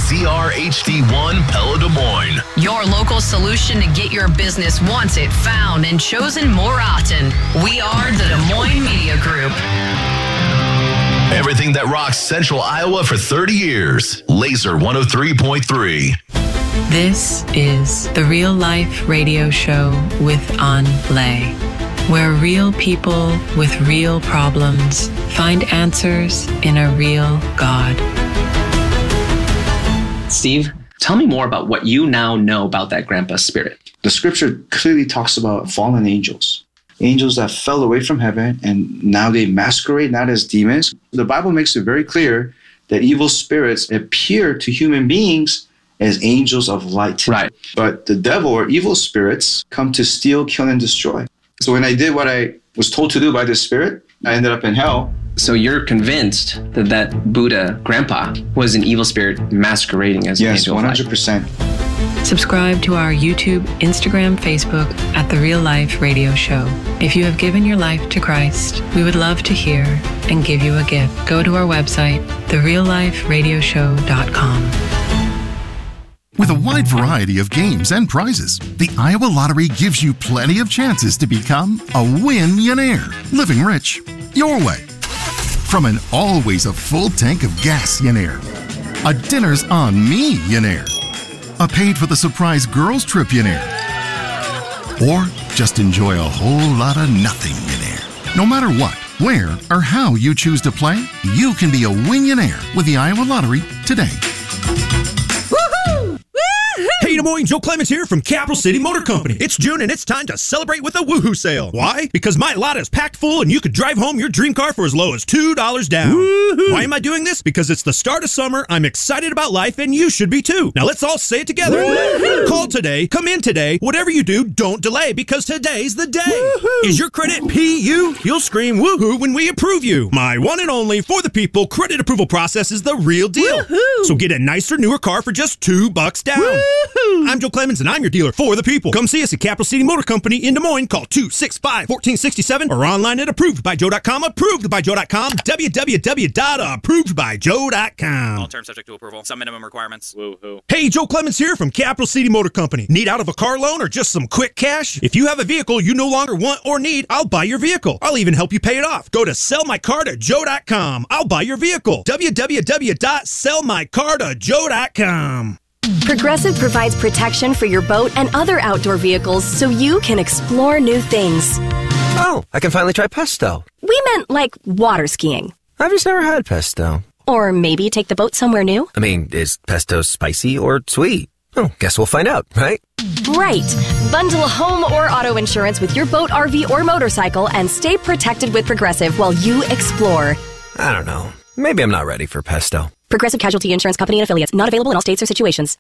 WZRHD1 Pella Des Moines. Your local solution to get your business wanted, found, and chosen more often. We are the Des Moines Media Group. Everything that rocks Central Iowa for 30 years. Laser 103.3. This is the Real Life Radio Show with An Lay, where real people with real problems find answers in a real God. Steve, tell me more about what you now know about that grandpa spirit. The scripture clearly talks about fallen angels. Angels that fell away from heaven and now they masquerade not as demons. The Bible makes it very clear that evil spirits appear to human beings as angels of light. Right. But the devil or evil spirits come to steal, kill, and destroy. So when I did what I was told to do by this spirit, I ended up in hell. So you're convinced that that Buddha grandpa was an evil spirit masquerading as an angel of light? Yes, 100%. Subscribe to our YouTube, Instagram, Facebook at The Real Life Radio Show. If you have given your life to Christ, we would love to hear and give you a gift. Go to our website, therealliferadioshow.com. With a wide variety of games and prizes, the Iowa Lottery gives you plenty of chances to become a win-yonaire, living rich your way. From an always a full tank of gas-yonaire, a dinner's on me-yonaire, a paid for the surprise girls trip-yonaire, or just enjoy a whole lot of nothing-yonaire. No matter what, where, or how you choose to play, you can be a win-yonaire with the Iowa Lottery today. Hey, Des Moines, Joe Clemens here from Capital City Motor Company. It's June and it's time to celebrate with a woohoo sale. Why? Because my lot is packed full and you could drive home your dream car for as low as $2 down. Woohoo! Why am I doing this? Because it's the start of summer, I'm excited about life, and you should be too. Now let's all say it together. Woohoo! Call today, come in today, whatever you do, don't delay because today's the day. Woohoo! Is your credit PU? You'll scream woohoo when we approve you. My one and only for the people credit approval process is the real deal. Woohoo! So get a nicer, newer car for just $2 down. Woohoo! I'm Joe Clemens, and I'm your dealer for the people. Come see us at Capital City Motor Company in Des Moines. Call 265-1467 or online at approvedbyjoe.com. Approvedbyjoe.com. www.approvedbyjoe.com. All terms subject to approval. Some minimum requirements. Woo-hoo. Hey, Joe Clemens here from Capital City Motor Company. Need out of a car loan or just some quick cash? If you have a vehicle you no longer want or need, I'll buy your vehicle. I'll even help you pay it off. Go to sellmycartojoe.com. I'll buy your vehicle. www.sellmycartojoe.com. Progressive provides protection for your boat and other outdoor vehicles so you can explore new things. Oh, I can finally try pesto. We meant like water skiing. I've just never had pesto. Or maybe take the boat somewhere new. I mean, is pesto spicy or sweet? Oh, guess we'll find out, right? Right. Bundle home or auto insurance with your boat, RV, or motorcycle and stay protected with Progressive while you explore. I don't know. Maybe I'm not ready for pesto. Progressive Casualty Insurance Company and Affiliates. Not available in all states or situations.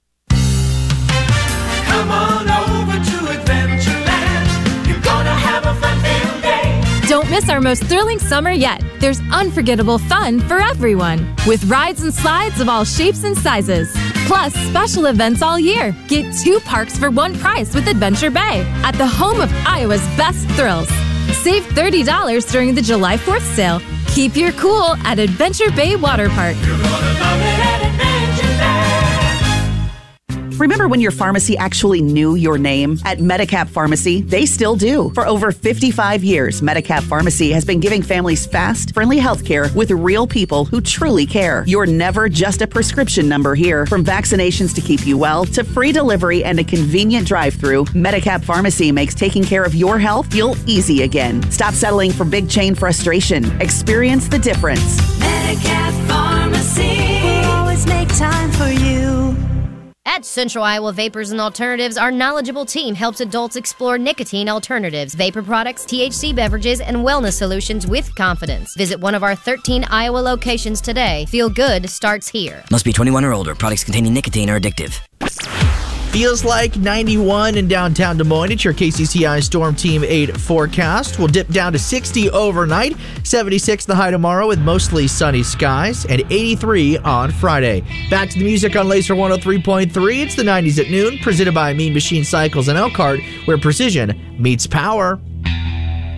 Come on over to Adventureland. You're gonna have a fun-filled day. Don't miss our most thrilling summer yet. There's unforgettable fun for everyone, with rides and slides of all shapes and sizes. Plus, special events all year. Get 2 parks for 1 price with Adventure Bay at the home of Iowa's best thrills. Save $30 during the July 4th sale. Keep your cool at Adventure Bay Water Park. You're gonna love it at Adventure Bay. Remember when your pharmacy actually knew your name? At Medicap Pharmacy, they still do. For over 55 years, Medicap Pharmacy has been giving families fast, friendly healthcare with real people who truly care. You're never just a prescription number here. From vaccinations to keep you well, to free delivery and a convenient drive-through, Medicap Pharmacy makes taking care of your health feel easy again. Stop settling for big chain frustration. Experience the difference. Medicap Pharmacy will always make time for you. At Central Iowa Vapors and Alternatives, our knowledgeable team helps adults explore nicotine alternatives, vapor products, THC beverages, and wellness solutions with confidence. Visit one of our 13 Iowa locations today. Feel good starts here. Must be 21 or older. Products containing nicotine are addictive. Feels like 91 in downtown Des Moines. It's your KCCI Storm Team 8 forecast. We'll dip down to 60 overnight, 76 the high tomorrow with mostly sunny skies, and 83 on Friday. Back to the music on Laser 103.3. It's the 90s at noon, presented by Mean Machine Cycles in Elkhart, where precision meets power.